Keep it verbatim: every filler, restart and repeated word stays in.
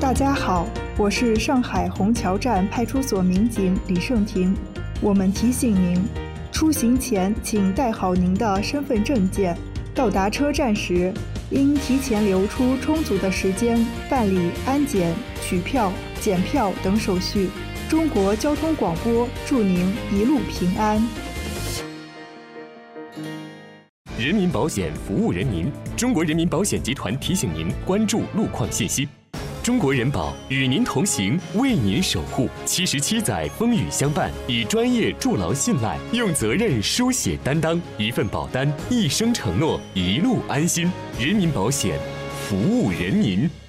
大家好，我是上海虹桥站派出所民警李胜婷。我们提醒您，出行前请带好您的身份证件，到达车站时应提前留出充足的时间办理安检、取票、检票等手续。中国交通广播祝您一路平安。 人民保险服务人民，中国人民保险集团提醒您关注路况信息。中国人保与您同行，为您守护。七十七载风雨相伴，以专业筑牢信赖，用责任书写担当。一份保单，一生承诺，一路安心。人民保险，服务人民。